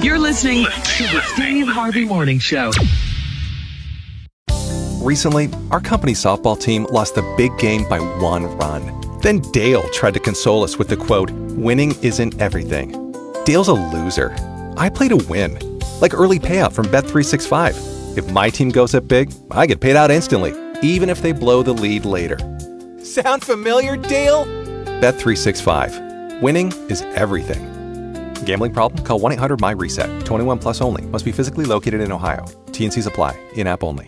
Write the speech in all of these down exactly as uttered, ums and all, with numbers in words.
You're listening to the Steve Harvey Morning Show. Recently, our company softball team lost the big game by one run. Then Dale tried to console us with the quote, "Winning isn't everything." Dale's a loser. I play to win. Like early payout from Bet three sixty-five. If my team goes up big, I get paid out instantly, even if they blow the lead later. Sound familiar, Dale? Bet three sixty-five. Winning is everything. Gambling problem? Call one eight hundred M Y reset. twenty-one plus only. Must be physically located in Ohio. T and Cs apply. In-app only.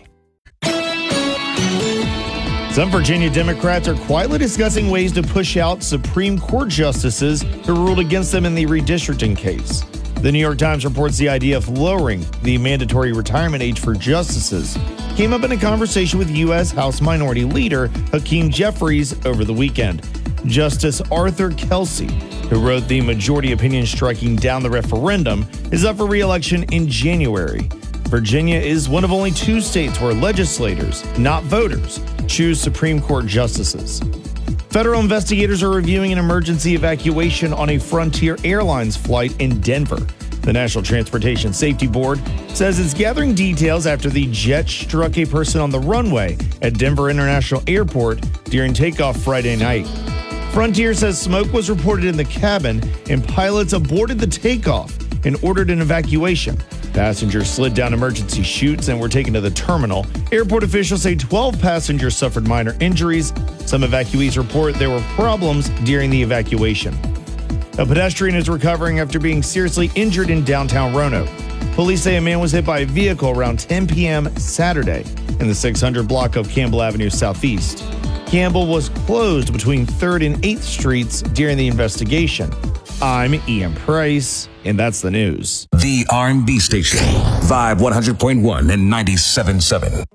Some Virginia Democrats are quietly discussing ways to push out Supreme Court justices who ruled against them in the redistricting case. The New York Times reports the idea of lowering the mandatory retirement age for justices came up in a conversation with U S House Minority Leader Hakeem Jeffries over the weekend. Justice Arthur Kelsey, who wrote the majority opinion striking down the referendum, is up for re-election in January. Virginia is one of only two states where legislators, not voters, choose Supreme Court justices. Federal investigators are reviewing an emergency evacuation on a Frontier Airlines flight in Denver. The National Transportation Safety Board says it's gathering details after the jet struck a person on the runway at Denver International Airport during takeoff Friday night. Frontier says smoke was reported in the cabin and pilots aborted the takeoff and ordered an evacuation. Passengers slid down emergency chutes and were taken to the terminal. Airport officials say twelve passengers suffered minor injuries. Some evacuees report there were problems during the evacuation. A pedestrian is recovering after being seriously injured in downtown Roanoke. Police say a man was hit by a vehicle around ten p.m. Saturday in the six hundred block of Campbell Avenue Southeast. Campbell was closed between third and eighth Streets during the investigation. I'm Ian Price, and that's the news. The R and B station, Vibe one hundred point one and ninety-seven point seven.